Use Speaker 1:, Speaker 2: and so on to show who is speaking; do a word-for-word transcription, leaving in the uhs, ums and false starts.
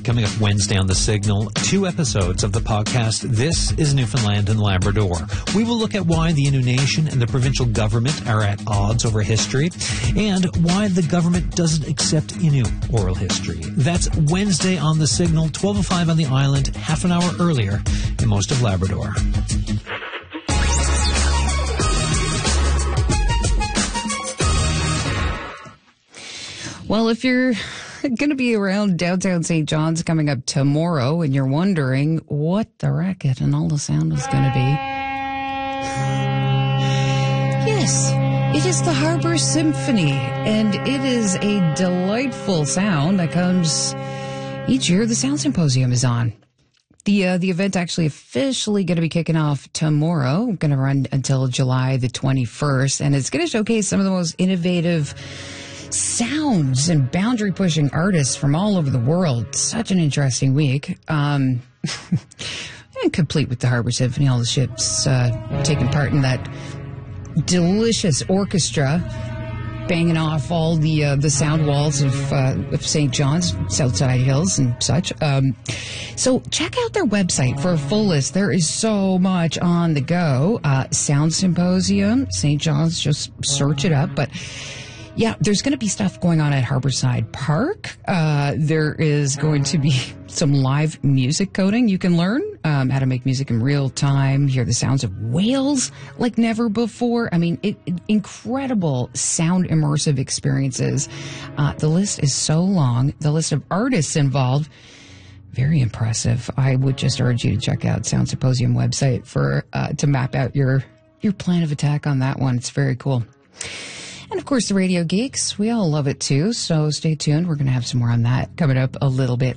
Speaker 1: coming up Wednesday on The Signal, two episodes of the podcast, This is Newfoundland and Labrador. We will look at why the Innu Nation and the provincial government are at odds over history and why the government doesn't accept Innu oral history. That's Wednesday on The Signal, twelve oh five on the island, half an hour earlier in most of Labrador.
Speaker 2: Well, if you're going to be around downtown Saint John's coming up tomorrow and you're wondering what the racket and all the sound is going to be, yes, it is the Harbor Symphony, and it is a delightful sound that comes each year the Sound Symposium is on. The uh, the event actually officially going to be kicking off tomorrow, going to run until July the twenty-first, and it's going to showcase some of the most innovative sounds and boundary-pushing artists from all over the world. Such an interesting week. Um, and complete with the Harbor Symphony, all the ships uh, taking part in that delicious orchestra, banging off all the uh, the sound walls of, uh, of Saint John's, Southside Hills and such. Um, so check out their website for a full list. There is so much on the go. Uh, Sound Symposium, Saint John's, just search it up. But yeah, there's going to be stuff going on at Harborside Park. Uh, there is going to be some live music coding. You can learn um, how to make music in real time, hear the sounds of whales like never before. I mean, it, it, incredible sound immersive experiences. Uh, the list is so long. The list of artists involved, very impressive. I would just urge you to check out Sound Symposium website for uh, to map out your your plan of attack on that one. It's very cool. And, of course, the Radio Geeks, we all love it, too. So stay tuned. We're going to have some more on that coming up a little bit